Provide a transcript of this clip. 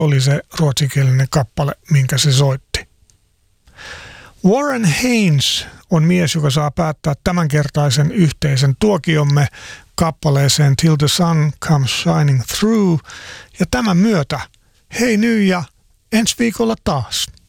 oli se ruotsinkielinen kappale, minkä se soitti. Warren Haynes on mies, joka saa päättää tämänkertaisen yhteisen tuokiomme kappaleeseen Till the Sun Comes Shining Through. Ja tämän myötä hei nyt ja ensi viikolla taas.